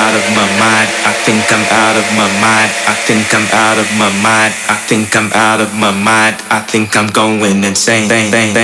out of my mind. I think I'm out of my mind. I think I'm out of my mind. I think I'm out of my mind. I think I'm going insane.